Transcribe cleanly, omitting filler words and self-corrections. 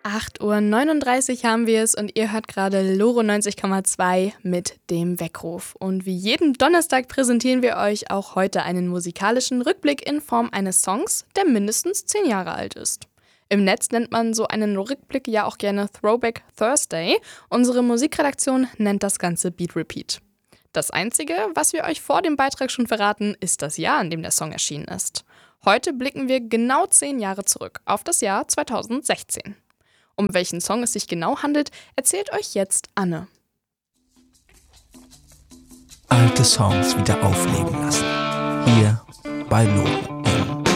8:39 Uhr haben wir es und ihr hört gerade Loro 90,2 mit dem Weckruf. Und wie jeden Donnerstag präsentieren wir euch auch heute einen musikalischen Rückblick in Form eines Songs, der mindestens 10 Jahre alt ist. Im Netz nennt man so einen Rückblick ja auch gerne Throwback Thursday. Unsere Musikredaktion nennt das Ganze Beat Repeat. Das Einzige, was wir euch vor dem Beitrag schon verraten, ist das Jahr, in dem der Song erschienen ist. Heute blicken wir genau 10 Jahre zurück, auf das Jahr 2016. Um welchen Song es sich genau handelt, erzählt euch jetzt Anne. Alte Songs wieder aufleben lassen. Hier bei Loro.